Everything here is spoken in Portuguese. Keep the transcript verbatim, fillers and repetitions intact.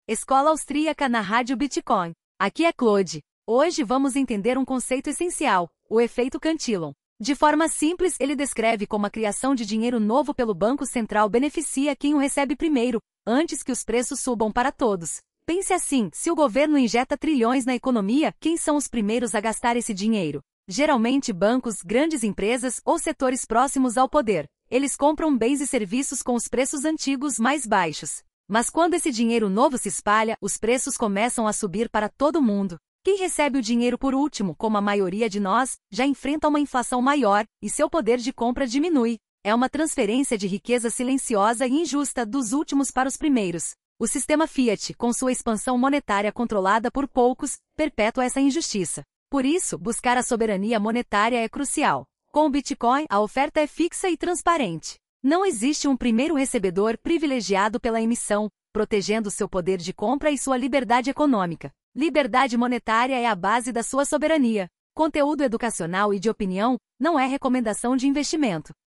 Escola Austríaca na Rádio Bitcoin. Aqui é Claude. Hoje vamos entender um conceito essencial, o efeito Cantillon. De forma simples, ele descreve como a criação de dinheiro novo pelo Banco Central beneficia quem o recebe primeiro, antes que os preços subam para todos. Pense assim, se o governo injeta trilhões na economia, quem são os primeiros a gastar esse dinheiro? Geralmente bancos, grandes empresas ou setores próximos ao poder. Eles compram bens e serviços com os preços antigos mais baixos. Mas quando esse dinheiro novo se espalha, os preços começam a subir para todo mundo. Quem recebe o dinheiro por último, como a maioria de nós, já enfrenta uma inflação maior e seu poder de compra diminui. É uma transferência de riqueza silenciosa e injusta dos últimos para os primeiros. O sistema Fiat, com sua expansão monetária controlada por poucos, perpetua essa injustiça. Por isso, buscar a soberania monetária é crucial. Com o Bitcoin, a oferta é fixa e transparente. Não existe um primeiro recebedor privilegiado pela emissão, protegendo seu poder de compra e sua liberdade econômica. Liberdade monetária é a base da sua soberania. Conteúdo educacional e de opinião não é recomendação de investimento.